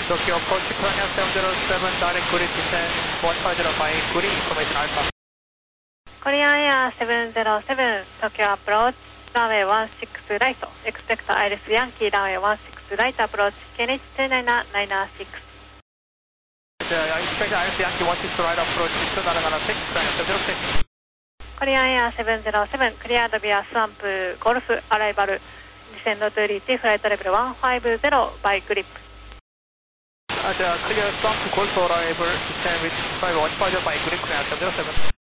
Tokyo approach Korea 707, direct Korea descent 150 Korea, information Alpha. Korean Air 707, Tokyo approach, runway 16 right, expect Iris Yankee, runway 16 right approach, KNH 29996. I expect Iris Yankee 16 right approach 2796, Korea 706. Korean Air 707, cleared via Swamp Golf, arrival, descend to reach flight level 150 by grip. Clear Swamp Golf arrival, descend with 150 by grip, Korea 707.